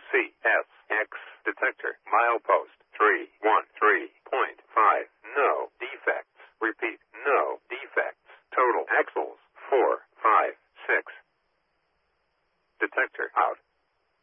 CSX detector. Milepost 313.5. No defects. Repeat, no defects. Total axles 4, 5, 6. Detector out.